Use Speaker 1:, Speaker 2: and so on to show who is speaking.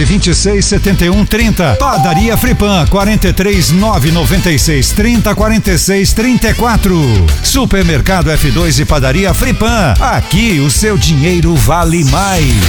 Speaker 1: 9267130. Padaria Fripan, 43996304634. Supermercado F2 e Padaria Fripan. Aqui o seu dinheiro vale mais.